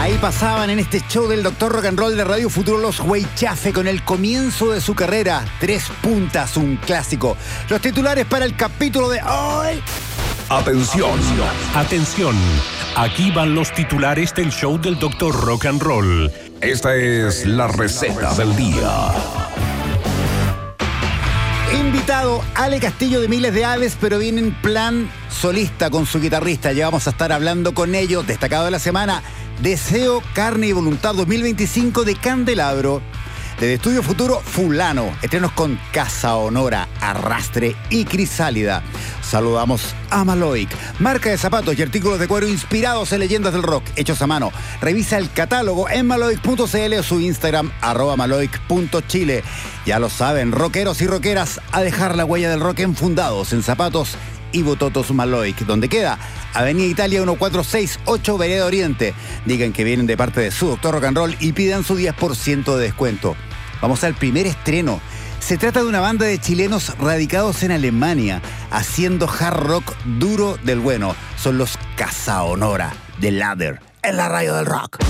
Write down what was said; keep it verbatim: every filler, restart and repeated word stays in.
Ahí pasaban en este show del Doctor Rock and Roll de Radio Futuro los Huaychafe con el comienzo de su carrera. Tres puntas, un clásico. Los titulares para el capítulo de hoy. Atención. Atención. Aquí van los titulares del show del Doctor Rock and Roll. Esta es la receta del día. Invitado Ale Castillo de Miles de Aves, pero viene en plan solista con su guitarrista. Ya vamos a estar hablando con ellos. Destacado de la semana, Deseo, Carne y Voluntad dos mil veinticinco de Candelabro. Desde Estudio Futuro, Fulano. Estrenos con Casa Honora, Arrastre y Crisálida. Saludamos a Maloic, marca de zapatos y artículos de cuero inspirados en leyendas del rock, hechos a mano. Revisa el catálogo en maloic punto c l o su Instagram, arroba maloic punto chile. Ya lo saben, rockeros y rockeras, a dejar la huella del rock en Fundados, en Zapatos y Bototos Maloic, donde queda Avenida Italia uno cuatro seis ocho, Vereda Oriente. Digan que vienen de parte de su Doctor Rock and Roll y pidan su diez por ciento de descuento. Vamos al primer estreno. Se trata de una banda de chilenos radicados en Alemania, haciendo hard rock duro del bueno. Son los Casa Honora, de Ladder, en la radio del rock.